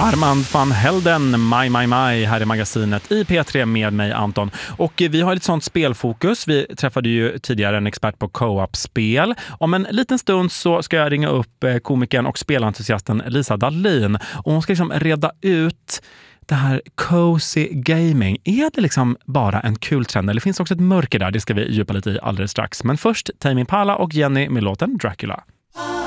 Armand van Helden, My här i magasinet i P3 med mig Anton. Och vi har lite sånt spelfokus. Vi träffade ju tidigare en expert på co-op-spel. Om en liten stund så ska jag ringa upp komikern och spelentusiasten Lisa Dahlin. Och hon ska liksom reda ut det här cozy gaming. Är det liksom bara en kul trend eller finns det också ett mörker där? Det ska vi djupa lite i alldeles strax. Men först Tame Impala och Jenny med låten Dracula.